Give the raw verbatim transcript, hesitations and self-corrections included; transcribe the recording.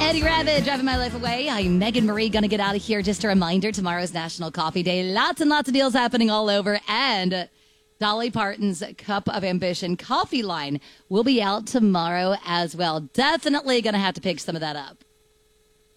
Eddie Rabbit, Driving My Life Away. I'm Megan Marie, going to get out of here. Just a reminder, tomorrow's National Coffee Day. Lots and lots of deals happening all over. And Dolly Parton's Cup of Ambition coffee line will be out tomorrow as well. Definitely going to have to pick some of that up.